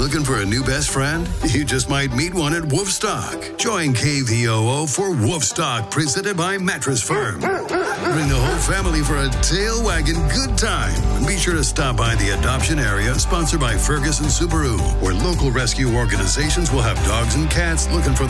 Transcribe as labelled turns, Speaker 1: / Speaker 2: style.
Speaker 1: Looking for a new best friend? You just might meet one at Wolfstock. Join KVOO for Wolfstock, presented by Mattress Firm. Bring the whole family for a tail wagging good time. And be sure to stop by the adoption area, sponsored by Ferguson Subaru, where local rescue organizations will have dogs and cats looking for